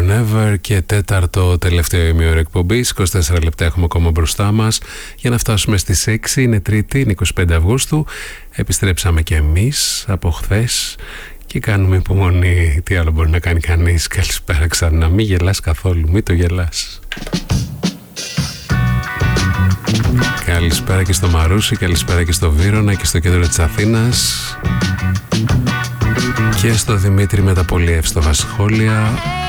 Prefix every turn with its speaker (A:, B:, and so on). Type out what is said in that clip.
A: Never και τέταρτο τελευταίο ημίωρο εκπομπής. 24 λεπτά έχουμε ακόμα μπροστά μας για να φτάσουμε στις 6. Είναι Τρίτη, είναι 25 Αυγούστου. Επιστρέψαμε και εμείς από χθες και κάνουμε υπομονή. Τι άλλο μπορεί να κάνει κανείς? Καλησπέρα ξανά. Μην γελάς καθόλου, μην το γελάς. Καλησπέρα και στο Μαρούσι, καλησπέρα και στο Βύρωνα και στο κέντρο της Αθήνας και στο Δημήτρη με τα Πολυεύστοχα σχόλια.